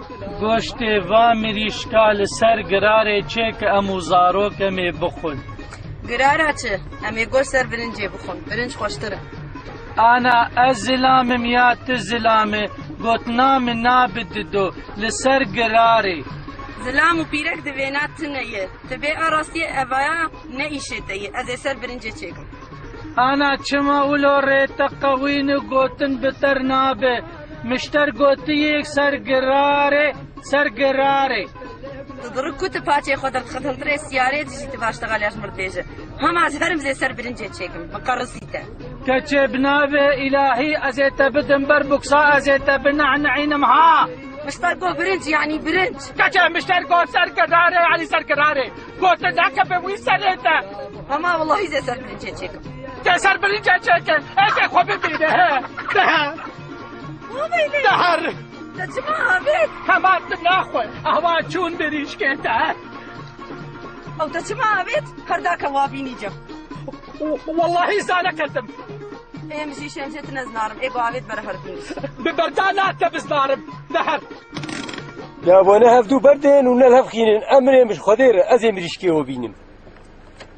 گۆشتێ وا مریشکا لەسەر گرارێ چێ کە ئەموو زارۆکەمێ بخۆن. گرارە چ؟ ئەمێ گۆشت سەر برنجێ بخۆن، برنج خۆشترە. ئانا ئەس زلامم یا ت زلامێ گوتنامە نابددۆ لەسەر گرارێ. زلام و پیرەک دەوێنات تنەیە، تبێ ئاڕاستیە ئەڤایە نەئیشێتەیە، ئەزێ سەر برنجێ چێکم. ئانا چما ولۆ ڕێتە قەوینە گوتن بتەر نابێ، مشتەر گوتیەک سەر گرارێ سەر گرارێ. تضرك كنت باتي خدر خدر تري سيارة تجي تباش تغاليش مرتجة هم عزهرم زي سر برنجة تشيكم مقرصيته كتبنا إلهي أزيت بدن بربكسا أزيت بنعنعين معها مشتركو برنج يعني برنج كتب مشتركو سر كراري يعني سر كراري قلت ذاك بوي سريته هما والله زي سر برنجة تشيكم سر برنجة تشيكم ايش خو ببينه دهر تجمع بيت كمان ناخوي اهوا چون بريش كيتا او تجمع بيت هرداك وابيني جم والله زانكتم ايه مشي شمشت نزنارم ايه قاعد برهربني ببردانات بزنارم دهر يا بنا هفدو بردين ونلهف خينين امري مش خدير ازي مريشكي وبينم